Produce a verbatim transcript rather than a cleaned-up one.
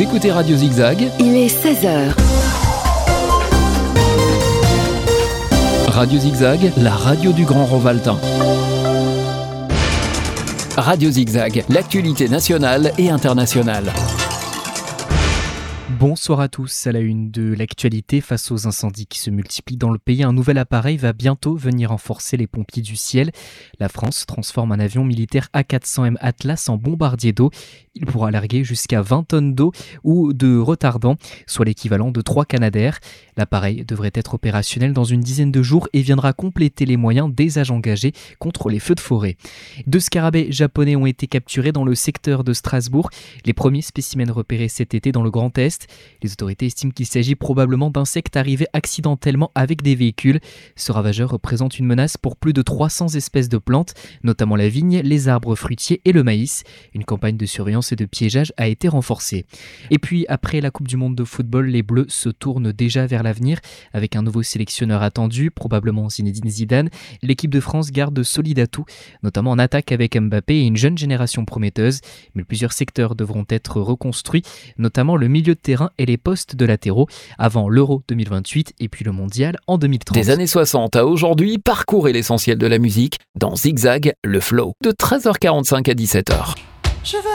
Vous écoutez Radio Zigzag. Il est seize heures. Radio Zigzag, la radio du Grand Rovaltain. Radio Zigzag, l'actualité nationale et internationale. Bonsoir à tous. À la une de l'actualité, face aux incendies qui se multiplient dans le pays, un nouvel appareil va bientôt venir renforcer les pompiers du ciel. La France transforme un avion militaire A quatre cents M Atlas en bombardier d'eau. Il pourra larguer jusqu'à vingt tonnes d'eau ou de retardant, soit l'équivalent de trois Canadair. L'appareil devrait être opérationnel dans une dizaine de jours et viendra compléter les moyens déjà engagés contre les feux de forêt. Deux scarabées japonais ont été capturés dans le secteur de Strasbourg. Les premiers spécimens repérés cet été dans le Grand Est. Les autorités estiment qu'il s'agit probablement d'insectes arrivés accidentellement avec des véhicules. Ce ravageur représente une menace pour plus de trois cents espèces de plantes, notamment la vigne, les arbres fruitiers et le maïs. Une campagne de surveillance et de piégeage a été renforcée. Et puis, après la Coupe du Monde de football, les Bleus se tournent déjà vers l'avenir avec un nouveau sélectionneur attendu, probablement Zinedine Zidane. L'équipe de France garde solide atout, notamment en attaque avec Mbappé et une jeune génération prometteuse. Mais plusieurs secteurs devront être reconstruits, notamment le milieu de terrain et les postes de latéraux avant l'Euro deux mille vingt-huit et puis le Mondial en deux mille trente. Des années soixante à aujourd'hui, parcourez l'essentiel de la musique dans Zigzag, le flow, de treize heures quarante-cinq à dix-sept heures. Je veux